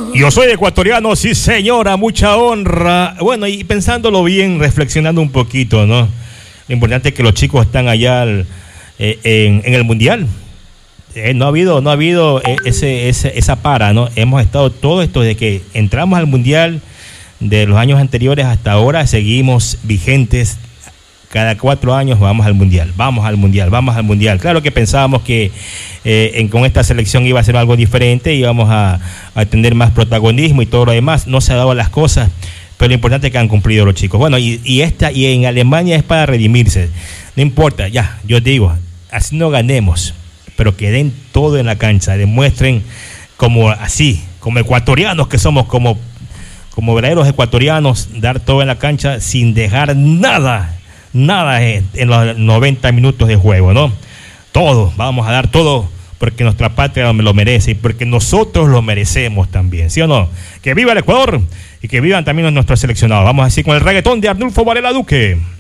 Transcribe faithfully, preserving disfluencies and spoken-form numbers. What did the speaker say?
Yo soy ecuatoriano, sí señora, mucha honra. Bueno, y pensándolo bien, reflexionando un poquito, ¿no? Lo importante es que los chicos están allá al, eh, en, en el Mundial. Eh, no ha habido, no ha habido eh, ese, ese, esa para, ¿no? Hemos estado todo esto desde que entramos al Mundial de los años anteriores hasta ahora, seguimos vigentes. Cada cuatro años vamos al Mundial, vamos al Mundial, vamos al Mundial. Claro que pensábamos que eh, en, con esta selección iba a ser algo diferente, íbamos a, a tener más protagonismo y todo lo demás. No se han dado las cosas, pero lo importante es que han cumplido los chicos. Bueno, y, y esta y en Alemania es para redimirse. No importa, ya, yo digo, así no ganemos, pero que den todo en la cancha, demuestren como así, como ecuatorianos que somos, como, como verdaderos ecuatorianos, dar todo en la cancha sin dejar nada. Nada en los noventa minutos de juego, ¿no? Todo, vamos a dar todo porque nuestra patria lo merece y porque nosotros lo merecemos también, ¿sí o no? Que viva el Ecuador y que vivan también nuestros seleccionados. Vamos así con el reggaetón de Arnulfo Varela Duque.